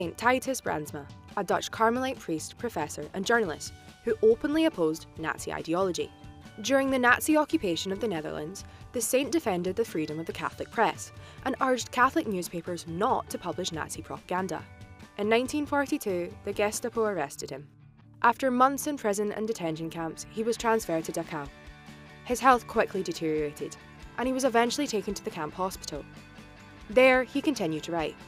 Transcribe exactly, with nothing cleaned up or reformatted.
Saint Titus Brandsma, a Dutch Carmelite priest, professor and journalist who openly opposed Nazi ideology. During the Nazi occupation of the Netherlands, the saint defended the freedom of the Catholic press and urged Catholic newspapers not to publish Nazi propaganda. In nineteen forty-two, the Gestapo arrested him. After months in prison and detention camps, he was transferred to Dachau. His health quickly deteriorated, and he was eventually taken to the camp hospital. There, he continued to write.